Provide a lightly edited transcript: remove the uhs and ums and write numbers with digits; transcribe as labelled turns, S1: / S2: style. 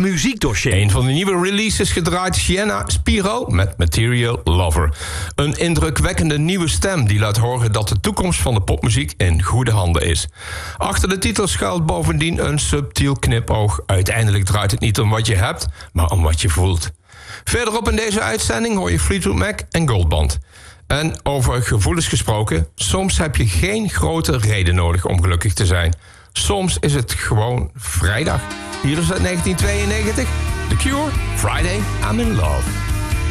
S1: muziekdossier.
S2: Een van de nieuwe releases gedraaid Sienna Spiro met Material Lover. Een indrukwekkende nieuwe stem die laat horen dat de toekomst van de popmuziek in goede handen is. Achter de titel schuilt bovendien een subtiel knipoog. Uiteindelijk draait het niet om wat je hebt, maar om wat je voelt. Verderop in deze uitzending hoor je Fleetwood Mac en Goldband. En over gevoelens gesproken, soms heb je geen grote reden nodig om gelukkig te zijn. Soms is het gewoon vrijdag. Hier is het 1992, The Cure, Friday, I'm in Love.